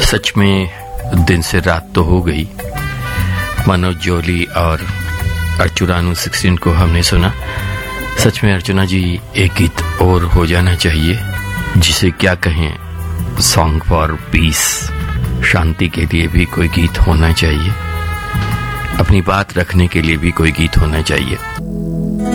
सच में दिन से रात तो हो गई। मनोज जोली और अर्चुना 16 को हमने सुना। सच में अर्चना जी, एक गीत और हो जाना चाहिए, जिसे क्या कहें, सॉन्ग फॉर पीस, शांति के लिए भी कोई गीत होना चाहिए, अपनी बात रखने के लिए भी कोई गीत होना चाहिए।